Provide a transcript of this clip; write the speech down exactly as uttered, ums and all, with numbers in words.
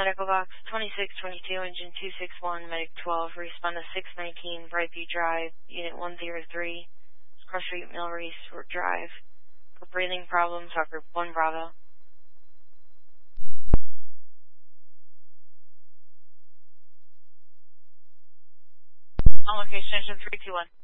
Medical Box twenty-six twenty-two, Engine two six one, Medic twelve, respond to six nineteen, Brightview Drive, Unit one zero three, Cross Street, Millrace Drive. For breathing problems, talk group one Bravo. On location, Engine three two one.